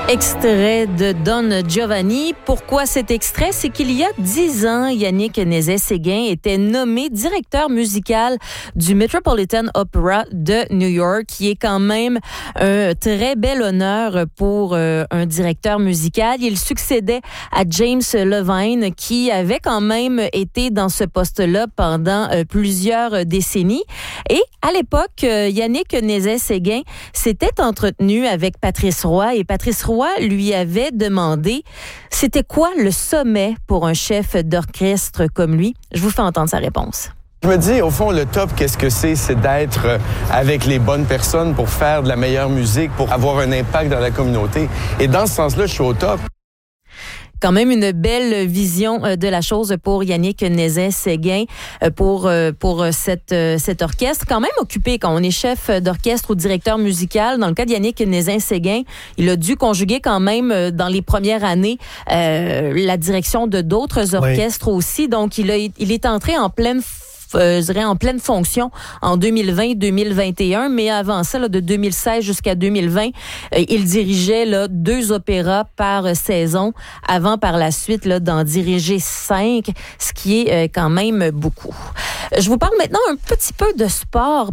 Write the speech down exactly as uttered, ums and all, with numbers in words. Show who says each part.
Speaker 1: Extrait de Don Giovanni. Pourquoi cet extrait? C'est qu'il y a dix ans, Yannick Nézet-Séguin était nommé directeur musical du Metropolitan Opera de New York, qui est quand même un très bel honneur pour euh, un directeur musical. Il succédait à James Levine, qui avait quand même été dans ce poste-là pendant euh, plusieurs décennies. Et à l'époque, euh, Yannick Nézet-Séguin s'était entretenu avec Patrice Roy, et Patrice Roy lui avait demandé c'était quoi le sommet pour un chef d'orchestre comme lui. Je vous fais entendre sa réponse.
Speaker 2: Je me dis, au fond, le top, qu'est-ce que c'est? C'est d'être avec les bonnes personnes pour faire de la meilleure musique, pour avoir un impact dans la communauté. Et dans ce sens-là, je suis au top.
Speaker 1: Quand même une belle vision de la chose pour Yannick Nézet-Séguin, pour pour cette cet orchestre. Quand même occupé quand on est chef d'orchestre ou directeur musical. Dans le cas de Yannick Nézet-Séguin, il a dû conjuguer quand même dans les premières années euh, la direction de d'autres orchestres oui. aussi. Donc il a il est entré en pleine Euh, je dirais en pleine fonction en deux mille vingt deux mille vingt et un, mais avant ça, là, de deux mille seize jusqu'à deux mille vingt, euh, il dirigeait là, deux opéras par saison, avant par la suite là, d'en diriger cinq, ce qui est euh, quand même beaucoup. Je vous parle maintenant un petit peu de sport.